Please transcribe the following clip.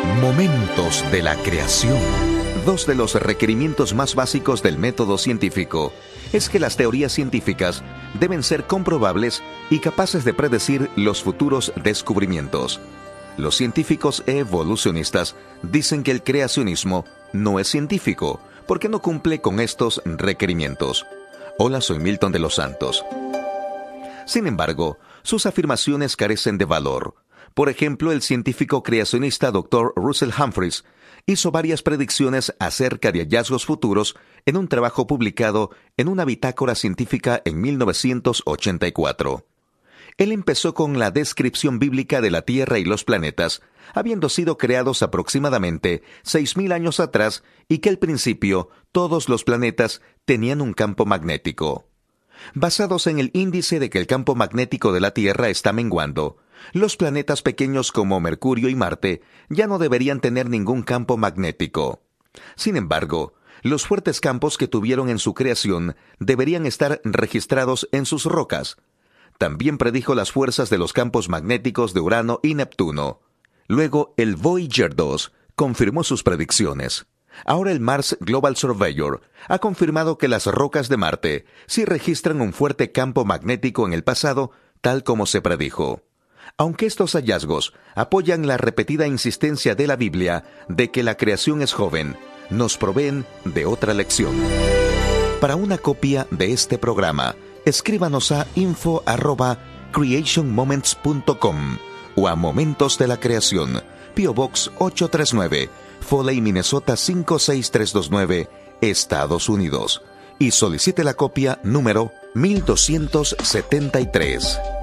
Momentos de la creación. Dos de los requerimientos más básicos del método científico es que las teorías científicas deben ser comprobables y capaces de predecir los futuros descubrimientos. Los científicos evolucionistas dicen que el creacionismo no es científico porque no cumple con estos requerimientos. Hola, soy Milton de los Santos. Sin embargo, sus afirmaciones carecen de valor. Por ejemplo, el científico creacionista Dr. Russell Humphreys hizo varias predicciones acerca de hallazgos futuros en un trabajo publicado en una bitácora científica en 1984. Él empezó con la descripción bíblica de la Tierra y los planetas, habiendo sido creados aproximadamente 6.000 años atrás y que al principio todos los planetas tenían un campo magnético. Basados en el índice de que el campo magnético de la Tierra está menguando, los planetas pequeños como Mercurio y Marte ya no deberían tener ningún campo magnético. Sin embargo, los fuertes campos que tuvieron en su creación deberían estar registrados en sus rocas. También predijo las fuerzas de los campos magnéticos de Urano y Neptuno. Luego, el Voyager 2 confirmó sus predicciones. Ahora el Mars Global Surveyor ha confirmado que las rocas de Marte sí registran un fuerte campo magnético en el pasado, tal como se predijo. Aunque estos hallazgos apoyan la repetida insistencia de la Biblia de que la creación es joven, nos proveen de otra lección. Para una copia de este programa, escríbanos a info@creationmoments.com o a Momentos de la Creación, P.O. Box 839, Foley, Minnesota 56329, Estados Unidos, y solicite la copia número 1273.